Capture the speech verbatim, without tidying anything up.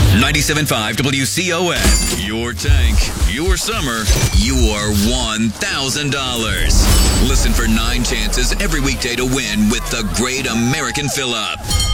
ninety-seven point five W C O N. Your tank, your summer, your one thousand dollars. Listen for nine chances every weekday to win with the Great American Fill-Up.